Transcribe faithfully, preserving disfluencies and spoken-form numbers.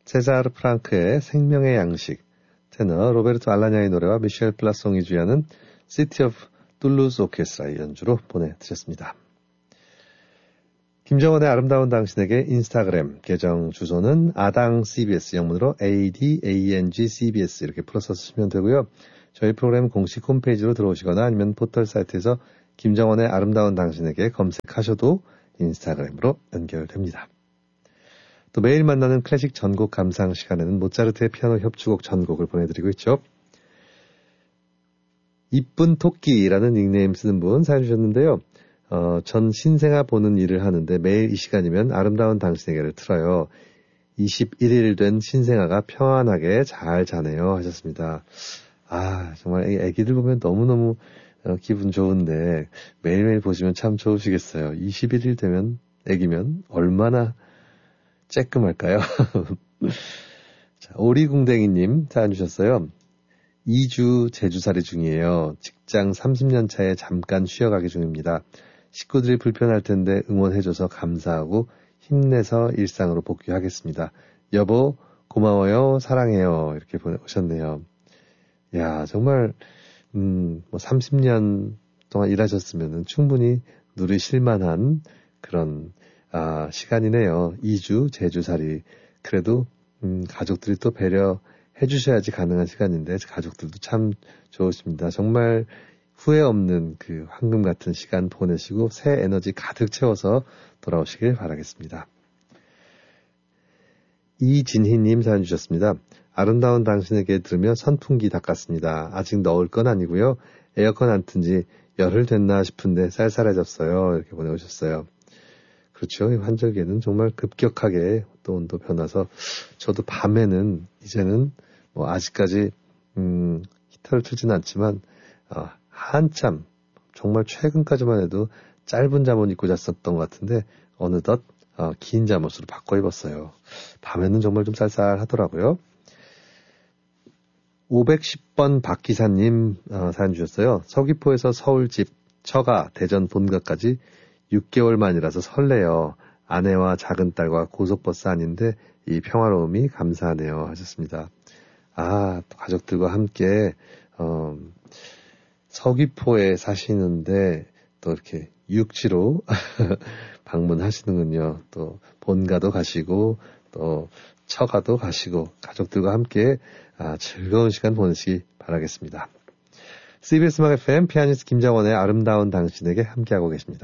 세자르 프랑크의 생명의 양식, 테너 로베르토 알라냐의 노래와 미셸 플라송이 주연은 시티 오브 툴루즈 오케스트라의 연주로 보내드렸습니다. 김정원의 아름다운 당신에게 인스타그램 계정 주소는 아당 씨비에스, 영문으로 에이디에이엔지 씨비에스 이렇게 풀어서 쓰시면 되고요. 저희 프로그램 공식 홈페이지로 들어오시거나 아니면 포털 사이트에서 김정원의 아름다운 당신에게 검색하셔도 인스타그램으로 연결됩니다. 또 매일 만나는 클래식 전곡 감상 시간에는 모차르트의 피아노 협주곡 전곡을 보내드리고 있죠. 이쁜 토끼라는 닉네임 쓰는 분 사연 주셨는데요. 어, 전 신생아 보는 일을 하는데 매일 이 시간이면 아름다운 당신에게를 틀어요. 이십일 일 된 신생아가 평안하게 잘 자네요 하셨습니다. 아, 정말 애기들 보면 너무너무 어, 기분 좋은데 매일매일 보시면 참 좋으시겠어요. 이십일 일 되면 애기면 얼마나 쬐끔할까요? 자, 오리궁댕이님 사연 주셨어요. 이 주 제주살이 중이에요. 직장 삼십 년 차에 잠깐 쉬어가기 중입니다. 식구들이 불편할 텐데 응원해줘서 감사하고 힘내서 일상으로 복귀하겠습니다. 여보 고마워요 사랑해요 이렇게 보내오셨네요. 야 정말 음, 뭐 삼십 년 동안 일하셨으면 충분히 누리실 만한 그런 아, 시간이네요. 이 주 제주살이. 그래도 음, 가족들이 또 배려해 주셔야지 가능한 시간인데 가족들도 참 좋으십니다. 정말 후회 없는 그 황금 같은 시간 보내시고 새 에너지 가득 채워서 돌아오시길 바라겠습니다. 이진희님 사연 주셨습니다. 아름다운 당신에게 들으며 선풍기 닦았습니다. 아직 넣을 건 아니고요. 에어컨 안 튼 지 열흘 됐나 싶은데 쌀쌀해졌어요. 이렇게 보내오셨어요. 그렇죠. 환절기에는 정말 급격하게 또 온도 변화서 저도 밤에는 이제는 뭐 아직까지 음, 히터를 틀지는 않지만 어, 한참 정말 최근까지만 해도 짧은 잠옷 입고 잤었던 것 같은데 어느덧 어, 긴 잠옷으로 바꿔 입었어요. 밤에는 정말 좀 쌀쌀하더라고요. 오백십 번 박기사님 어, 사연 주셨어요. 서귀포에서 서울집, 처가, 대전 본가까지 육 개월 만이라서 설레요. 아내와 작은 딸과 고속버스 안인데 이 평화로움이 감사하네요 하셨습니다. 아, 또 가족들과 함께 어, 서귀포에 사시는데 또 이렇게 육지로 방문하시는군요. 또 본가도 가시고 또 처가도 가시고 가족들과 함께 아, 즐거운 시간 보내시기 바라겠습니다. 씨비에스 음악 에프엠 피아니스트 김정원의 아름다운 당신에게 함께하고 계십니다.